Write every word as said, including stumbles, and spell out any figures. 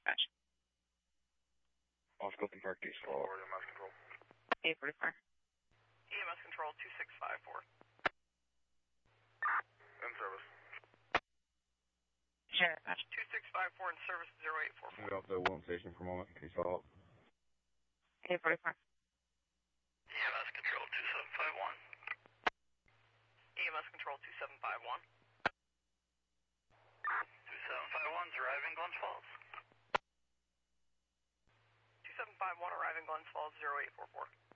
Dispatch. Off Gilpin Park, East Fall. E M S Control. eight forty-four. E M S Control two six five four. In service. Sheriff Dispatch. two six five four in service zero eight four four. We off the Wilton Station for a moment. Can you follow up? eight forty-four. E M S Control two seven five one. E M S Control two seven five one. two seven five one's arriving Glens Falls. two seven five one arriving Glens Falls zero eight four four.